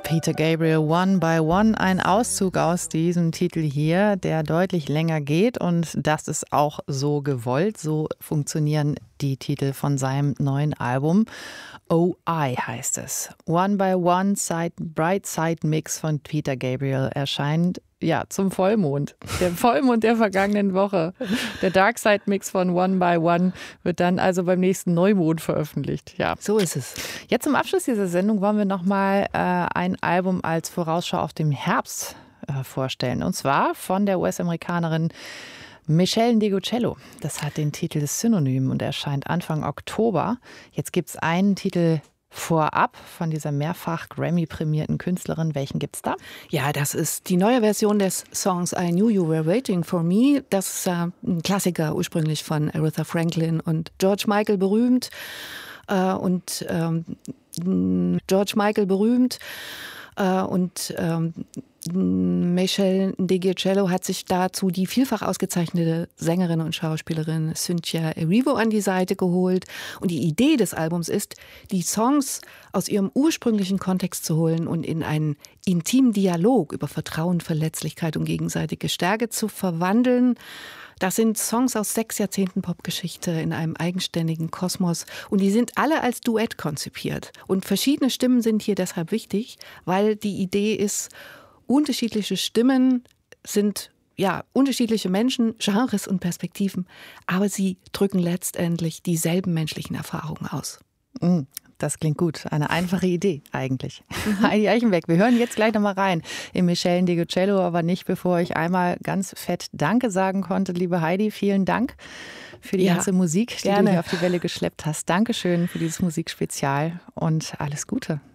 Peter Gabriel, One by One, ein Auszug aus diesem Titel hier, der deutlich länger geht, und das ist auch so gewollt. So funktionieren die Titel von seinem neuen Album. Oh I heißt es. One by One, Bright Side Mix von Peter Gabriel erscheint zum Vollmond. Der Vollmond der vergangenen Woche. Der Dark Side Mix von One by One wird dann also beim nächsten Neumond veröffentlicht. Ja, so ist es. Jetzt zum Abschluss dieser Sendung wollen wir nochmal ein Album als Vorausschau auf den Herbst vorstellen. Und zwar von der US-Amerikanerin Meshell Ndegeocello. Das hat den Titel Synonym und erscheint Anfang Oktober. Jetzt gibt es einen Titel vorab von dieser mehrfach Grammy-prämierten Künstlerin. Welchen gibt's da? Ja, das ist die neue Version des Songs I Knew You Were Waiting for Me. Das ist ein Klassiker, ursprünglich von Aretha Franklin und George Michael berühmt. Meshell Ndegeocello hat sich dazu die vielfach ausgezeichnete Sängerin und Schauspielerin Cynthia Erivo an die Seite geholt. Und die Idee des Albums ist, die Songs aus ihrem ursprünglichen Kontext zu holen und in einen intimen Dialog über Vertrauen, Verletzlichkeit und gegenseitige Stärke zu verwandeln. Das sind Songs aus 6 Jahrzehnten Popgeschichte in einem eigenständigen Kosmos. Und die sind alle als Duett konzipiert. Und verschiedene Stimmen sind hier deshalb wichtig, weil die Idee ist, unterschiedliche Stimmen sind unterschiedliche Menschen, Genres und Perspektiven, aber sie drücken letztendlich dieselben menschlichen Erfahrungen aus. Das klingt gut. Eine einfache Idee eigentlich. Heidi Eichenbeck, wir hören jetzt gleich nochmal rein in Meshell Ndegeocello, aber nicht, bevor ich einmal ganz fett Danke sagen konnte. Liebe Heidi, vielen Dank für die ganze Musik, die du hier auf die Welle geschleppt hast. Dankeschön für dieses Musikspezial und alles Gute.